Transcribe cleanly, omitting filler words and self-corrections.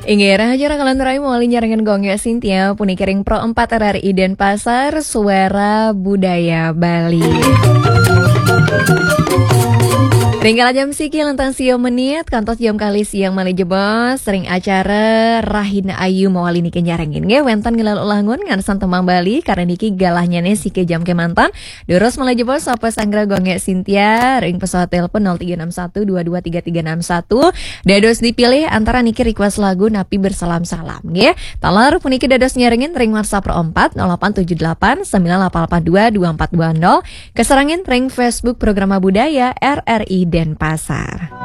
Inggih rahaja kalian terai mawali nyarangan gongnya Sintia puni kiring Pro 4 RRI Denpasar Suara Budaya Bali. Tinggal jam siki lentang sio menit kantos jam kali siang mali jebos sering acara Rahina Ayu mawali niki nyarengin ge wentan ngilal ulangun ngan santemang Bali karena niki galahnya nih sike jam kemantan durus mali jebos apa sanggra gonge Sintia ring pesawat telepon 0361223361 dados dipilih antara niki request lagu Napi Bersalam-salam ge talar puniki dados nyarengin ring WhatsApp Pro 4 0878 9882 2420 keserangin ring Facebook Programa Budaya RRI Denpasar.